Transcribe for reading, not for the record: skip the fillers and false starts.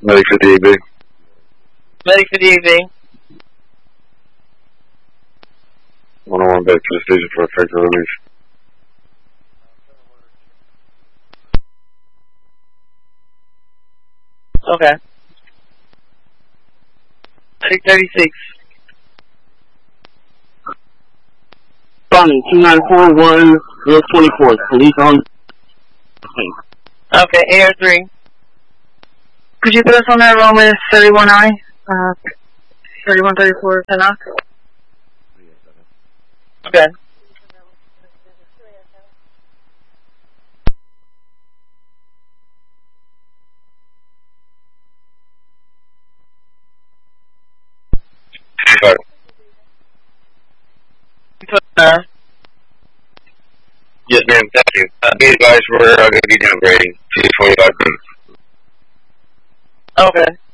Ready for the EV. Ready for the EV. 101 back to the station for effective release. Okay. 636. Bonnie, 2941, 24th, police on. Okay, AR3. Could you put us on that roll with 31I? 3134 10 Okay. Sorry. Yes, ma'am. Thank you. Be advised, we're going to be downgrading to 25 minutes. Okay.